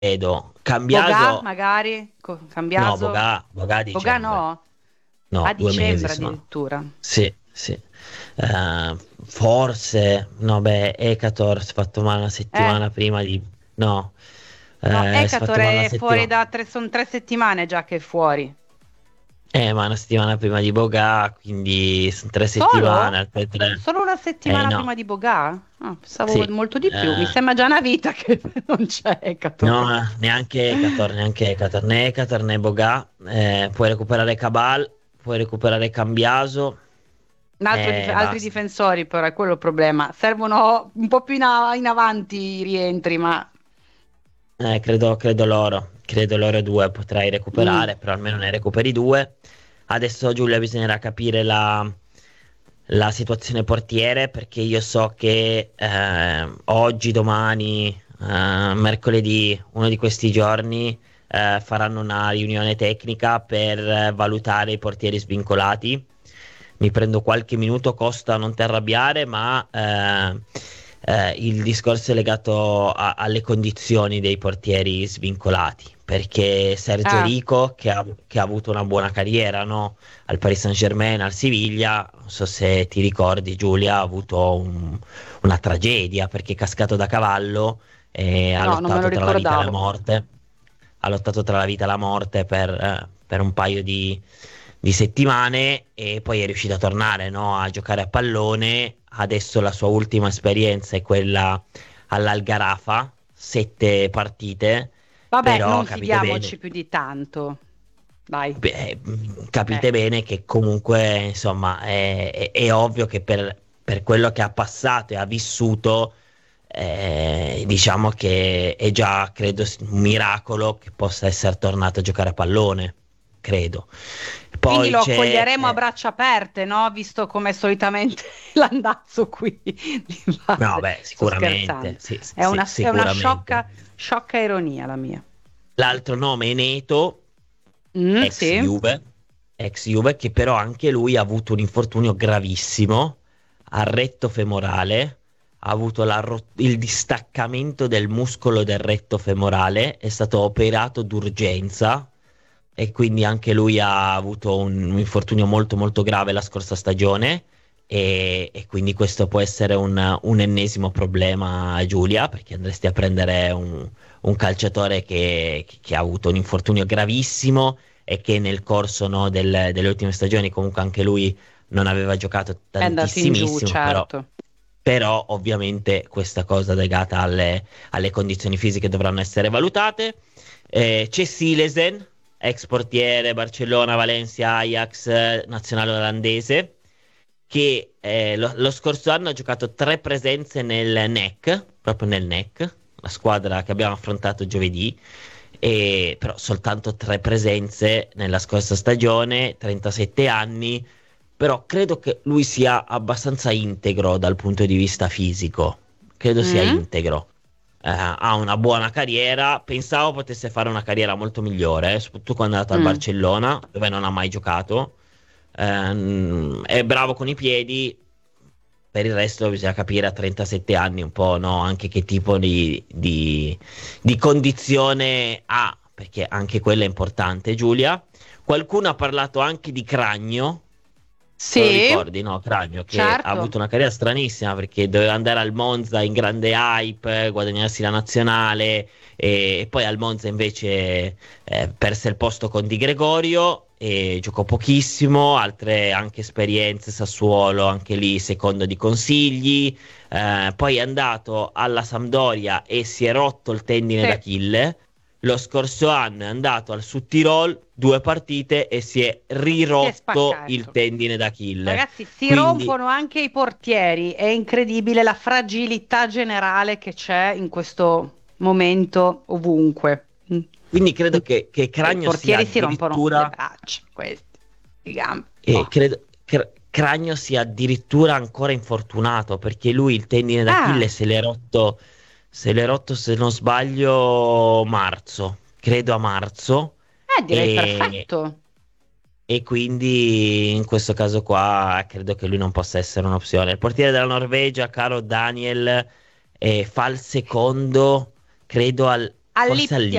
credo. Boga, Cambiaso, magari? no, Cambiaso? Boga a Boga dicembre. no? A No, 2 mesi dicembre sono. addirittura. Sì, sì. Forse, no, beh, Ekator si è fatto male una Eh, settimana prima di... No, no, si è fatto male una Ecatore è fuori settimana. da sono 3 settimane già che è fuori. Ma una settimana prima di Boga, quindi sono 3 settimane, Solo? altre tre. Solo una settimana No, prima di Boga? Ah, pensavo sì. molto di più. Mi sembra già una vita che non c'è No, Ecatore. neanche Ekator, né Ekator né Boga. Puoi recuperare Cabal, puoi recuperare Cambiaso e Altri basta. difensori, però, è quello il problema. Servono un po' più in avanti i rientri, ma... Credo loro due potrai Mm. recuperare, però almeno ne recuperi due. Adesso Giulia bisognerà capire la situazione portiere perché io so che oggi, domani, mercoledì, uno di questi giorni faranno una riunione tecnica per valutare i portieri svincolati. Mi prendo qualche minuto, Costa, non ti arrabbiare, ma il discorso è legato alle condizioni dei portieri svincolati, perché Sergio Ah, Rico, che ha avuto una buona carriera, no? Al Paris Saint-Germain, al Siviglia, non so se ti ricordi, Giulia, ha avuto una tragedia perché è cascato da cavallo e ha no, non me lo lottato tra la vita e la ricordavo. morte. Ha lottato tra la vita e la morte per un paio di settimane e poi è riuscito a tornare, no, a giocare a pallone. Adesso la sua ultima esperienza è quella all'Algarafa, 7 partite, Vabbè, però non capite bene. fidiamoci più di tanto. Dai. Beh, Eh. capite bene che comunque, insomma, è ovvio che per quello che ha passato e ha vissuto, diciamo che è già, credo, un miracolo che possa essere tornato a giocare a pallone, credo. Quindi Poi lo c'è, accoglieremo a braccia aperte, no? Visto come solitamente l'andazzo qui di no, base. beh, Sto sicuramente, scherzando. sì, È sì, è una sicuramente. sciocca ironia la mia. L'altro nome è Neto, Mm, ex sì. Juve, ex Juve, che però anche lui ha avuto un infortunio gravissimo al retto femorale, ha avuto il distaccamento del muscolo del retto femorale, è stato operato d'urgenza e quindi anche lui ha avuto un infortunio molto molto grave la scorsa stagione e quindi questo può essere un ennesimo problema, Giulia, perché andresti a prendere un calciatore che ha avuto un infortunio gravissimo e che nel corso, no, delle ultime stagioni comunque anche lui non aveva giocato È andato in giù, tantissimissimo, certo. però ovviamente questa cosa legata alle condizioni fisiche dovranno essere valutate. C'è Silesen, ex portiere Barcellona, Valencia, Ajax, nazionale olandese, che lo scorso anno ha giocato 3 presenze nel NEC, proprio nel NEC, la squadra che abbiamo affrontato giovedì, però soltanto 3 presenze nella scorsa stagione, 37 anni, però credo che lui sia abbastanza integro dal punto di vista fisico, credo sia Mm? integro. Ha una buona carriera, pensavo potesse fare una carriera molto migliore, soprattutto quando è andato al Mm. Barcellona, dove non ha mai giocato. È bravo con i piedi, per il resto bisogna capire a 37 anni un po', no? Anche che tipo di condizione ha, perché anche quella è importante, Giulia. Qualcuno ha parlato anche di Cragno, te lo Sì, ricordi, no? Cragno che ha certo. avuto una carriera stranissima perché doveva andare al Monza in grande hype, guadagnarsi la nazionale e poi al Monza invece perse il posto con Di Gregorio e giocò pochissimo, altre anche esperienze, Sassuolo, anche lì secondo di consigli, poi è andato alla Sampdoria e si è rotto il tendine Sì. d'Achille. Lo scorso anno è andato al Sud Tirol, 2 partite e si è Si è rirotto il spaccato. tendine d'Achille. Ragazzi, si Quindi, rompono anche i portieri. È incredibile la fragilità generale che c'è in questo momento ovunque. Mm. quindi credo che I Cragno sia portieri si rompono le addirittura, braccia, questi, le gambe. Oh. Cragno sia addirittura ancora infortunato perché lui il tendine d'Achille Ah, se l'è rotto se non sbaglio marzo, credo a marzo. direi E, perfetto. E quindi in questo caso qua credo che lui non possa essere un'opzione. Il portiere della Norvegia, caro Daniel, fa il secondo, credo Forse Alliptia.